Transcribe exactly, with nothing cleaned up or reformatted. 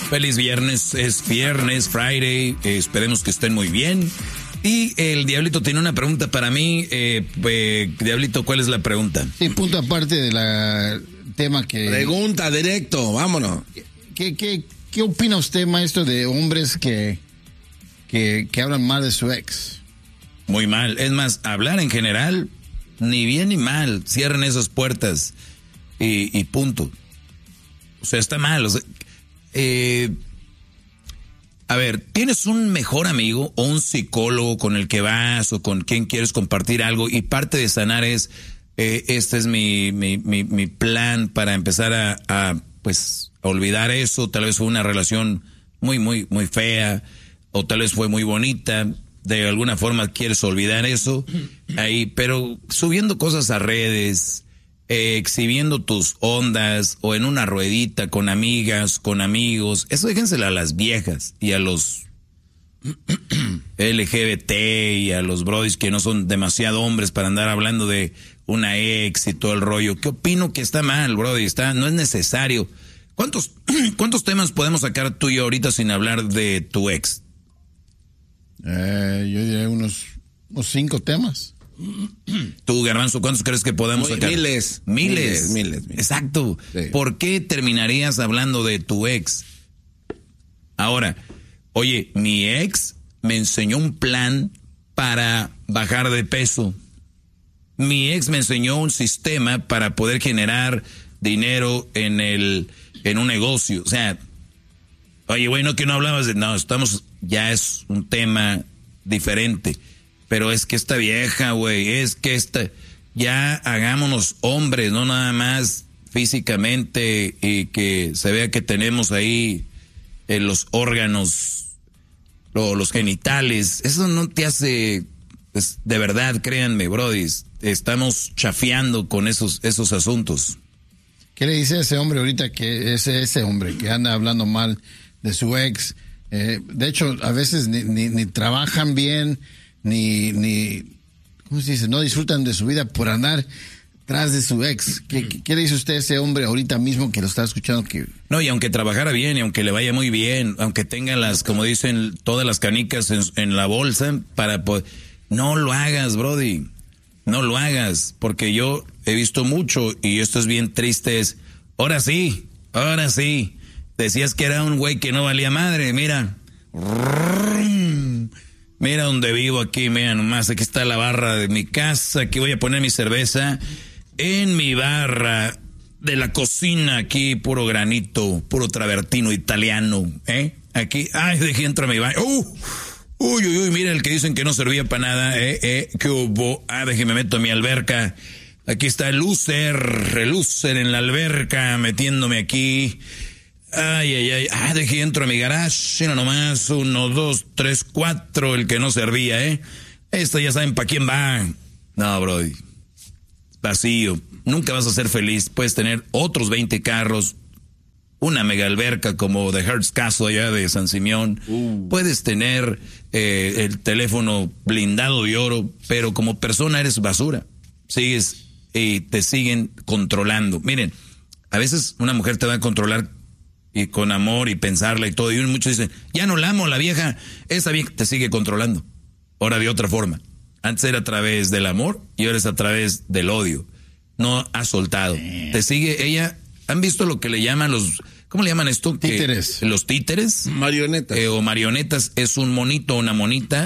Feliz viernes, es viernes, Friday, eh, esperemos que estén muy bien. Y el Diablito tiene una pregunta para mí. Eh, eh, Diablito, ¿cuál es la pregunta? Sí, punto aparte de la tema que... Pregunta directo, vámonos. ¿Qué, qué, qué opina usted, maestro, de hombres que, que, que hablan mal de su ex? Muy mal. Es más, hablar en general, ni bien ni mal. Cierren esas puertas y, y punto. O sea, está mal. O sea, eh, a ver, ¿tienes un mejor amigo o un psicólogo con el que vas o con quien quieres compartir algo? Y parte de sanar es, eh, este es mi, mi, mi, mi plan para empezar a, a, pues, a olvidar eso. Tal vez fue una relación muy, muy, muy fea, o tal vez fue muy bonita. De alguna forma quieres olvidar eso. Ahí, pero subiendo cosas a redes, eh, exhibiendo tus ondas, o en una ruedita con amigas, con amigos, eso déjensela a las viejas y a los L G B T y a los brodis que no son demasiado hombres para andar hablando de una ex y todo el rollo. ¿Qué opino que está mal, brody? Está, no es necesario. ¿Cuántos, cuántos temas podemos sacar tú y yo ahorita sin hablar de tu ex? Eh, yo diría unos, unos cinco temas. Tú, Garbanzo, ¿cuántos crees que podemos sacar? Miles. Miles. Miles, miles, miles. Exacto. Sí. ¿Por qué terminarías hablando de tu ex? Ahora, oye, mi ex me enseñó un plan para bajar de peso. Mi ex me enseñó un sistema para poder generar dinero en el, en un negocio. O sea, oye, güey, no que no hablabas de, no, estamos, ya es un tema diferente. Pero es que esta vieja, güey, es que esta, ya hagámonos hombres, no nada más físicamente, y que se vea que tenemos ahí eh, los órganos, lo, los genitales. Eso no te hace, pues, de verdad, créanme, brodis, estamos chafeando con esos, esos asuntos. ¿Qué le dice a ese hombre ahorita, que ese, ese hombre que anda hablando mal de su ex? Eh, de hecho, a veces ni, ni, ni trabajan bien, ni, ni, ¿cómo se dice? No disfrutan de su vida por andar tras de su ex. ¿Qué, qué, qué le dice usted a ese hombre ahorita mismo que lo está escuchando? Que... No, y aunque trabajara bien, y aunque le vaya muy bien, aunque tenga las, como dicen, todas las canicas en, en la bolsa, para poder... No lo hagas, brody. No lo hagas, porque yo he visto mucho, y esto es bien triste, es, ahora sí, ahora sí, decías que era un güey que no valía madre, mira, mira donde vivo aquí, mira nomás, aquí está la barra de mi casa, aquí voy a poner mi cerveza en mi barra de la cocina, aquí puro granito, puro travertino italiano, ¿eh? Aquí, ay, dejé entrar mi baño, uh, uy, uy, uy, mira el que dicen que no servía para nada, eh, eh, que hubo, ah, déjeme meto a mi alberca, aquí está el loser, el loser en la alberca, metiéndome aquí, ay, ay, ay, ah, dejé entro a mi garage, no nomás, uno, dos, tres, cuatro, el que no servía, eh, esto ya saben para quién va, no, brody, vacío, nunca vas a ser feliz, puedes tener otros veinte carros, una mega alberca como de Hertz Castle allá de San Simeón, uh. puedes tener eh, el teléfono blindado de oro, pero como persona eres basura, sigues y te siguen controlando. Miren, a veces una mujer te va a controlar y con amor y pensarla y todo, y muchos dicen, ya no la amo, la vieja, esa vieja te sigue controlando, ahora de otra forma. Antes era a través del amor y ahora es a través del odio. No ha soltado. Eh. Te sigue ella. ¿Han visto lo que le llaman los, cómo le llaman esto? Títeres. Que, los títeres. Marionetas. Eh, o marionetas, es un monito o una monita